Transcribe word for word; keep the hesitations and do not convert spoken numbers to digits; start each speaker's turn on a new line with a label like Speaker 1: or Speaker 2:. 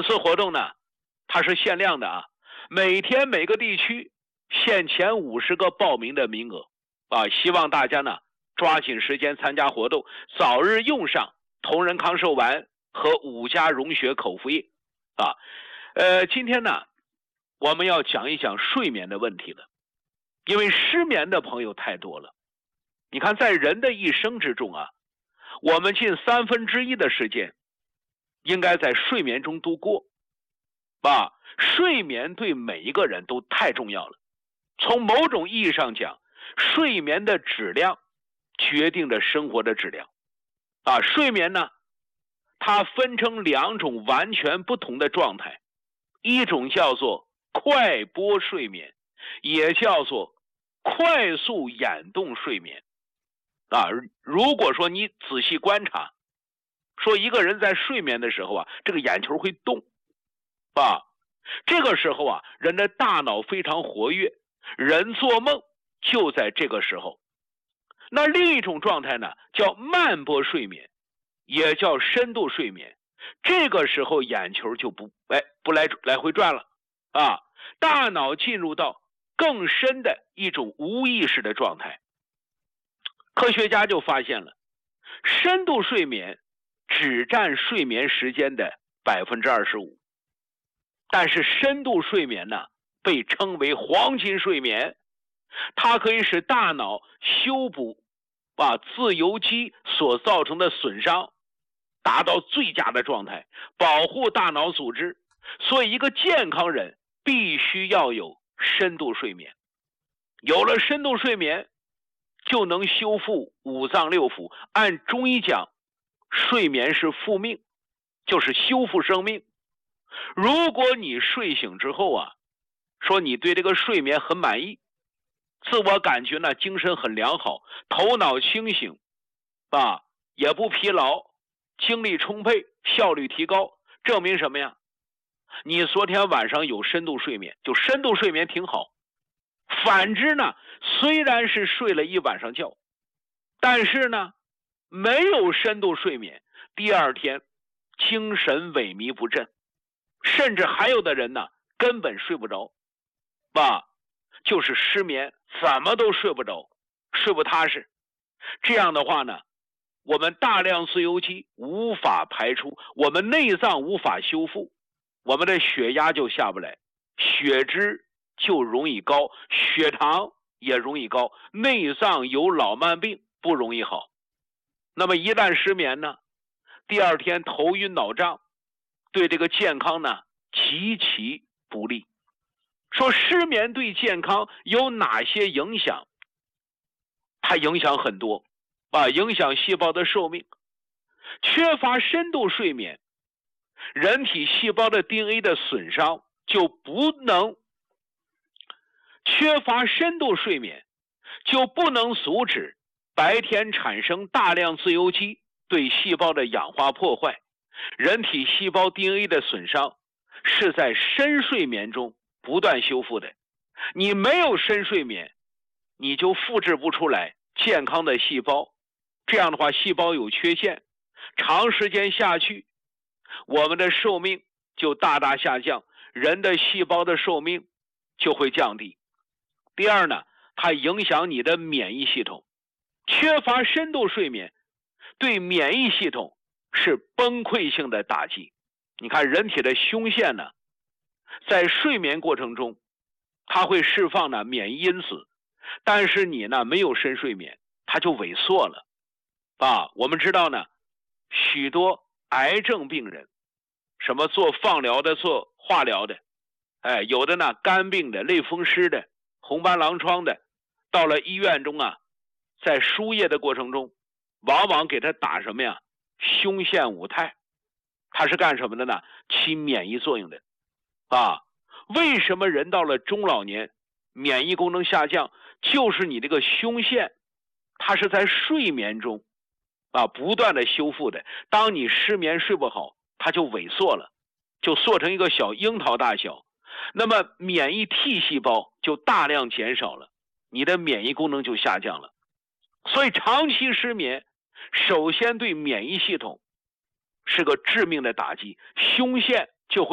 Speaker 1: 次活动呢，它是限量的啊，每天每个地区限前五十个报名的名额啊，希望大家呢抓紧时间参加活动，早日用上同仁康寿丸和五加溶血口服液啊。呃，今天呢，我们要讲一讲睡眠的问题了，因为失眠的朋友太多了。你看，在人的一生之中啊，我们近三分之一的时间应该在睡眠中度过啊。睡眠对每一个人都太重要了。从某种意义上讲，睡眠的质量决定着生活的质量啊。睡眠呢，它分成两种完全不同的状态，一种叫做快波睡眠，也叫做快速眼动睡眠啊。如果说你仔细观察，说一个人在睡眠的时候啊，这个眼球会动啊，这个时候啊，人的大脑非常活跃，人做梦就在这个时候。那另一种状态呢，叫慢波睡眠，也叫深度睡眠。这个时候眼球就不哎不来来回转了啊，大脑进入到更深的一种无意识的状态。科学家就发现了，深度睡眠只占睡眠时间的百分之二十五，但是深度睡眠呢，被称为黄金睡眠，它可以使大脑修补啊自由基所造成的损伤，达到最佳的状态，保护大脑组织。所以一个健康人必须要有深度睡眠，有了深度睡眠就能修复五脏六腑。按中医讲，睡眠是复命，就是修复生命。如果你睡醒之后啊，说你对这个睡眠很满意，自我感觉呢精神很良好，头脑清醒啊，也不疲劳，精力充沛，效率提高，证明什么呀？你昨天晚上有深度睡眠，就深度睡眠挺好。反之呢，虽然是睡了一晚上觉，但是呢没有深度睡眠，第二天精神萎靡不振，甚至还有的人呢根本睡不着啊，就是失眠，怎么都睡不着，睡不踏实。这样的话呢，我们大量自由基无法排出，我们内脏无法修复，我们的血压就下不来，血脂就容易高，血糖也容易高，内脏有老慢病不容易好。那么一旦失眠呢，第二天头晕脑胀，对这个健康呢极其不利。说失眠对健康有哪些影响？它影响很多啊，影响细胞的寿命。缺乏深度睡眠，人体细胞的 D N A 的损伤就不能缺乏深度睡眠就不能阻止白天产生大量自由基对细胞的氧化破坏。人体细胞 D N A 的损伤是在深睡眠中不断修复的，你没有深睡眠，你就复制不出来健康的细胞，这样的话细胞有缺陷，长时间下去，我们的寿命就大大下降，人的细胞的寿命就会降低。第二呢，它影响你的免疫系统，缺乏深度睡眠对免疫系统是崩溃性的打击。你看人体的胸腺呢，在睡眠过程中它会释放呢免疫因子，但是你呢没有深睡眠，它就萎缩了啊。我们知道呢，许多癌症病人，什么做放疗的，做化疗的，哎，有的呢肝病的，类风湿的，红斑狼疮的，到了医院中啊，在输液的过程中往往给他打什么呀？胸腺五肽，它是干什么的呢？起免疫作用的啊。为什么人到了中老年免疫功能下降？就是你这个胸腺它是在睡眠中啊不断的修复的，当你失眠睡不好，它就萎缩了，就缩成一个小樱桃大小，那么免疫 T 细胞就大量减少了，你的免疫功能就下降了。所以长期失眠首先对免疫系统是个致命的打击，胸腺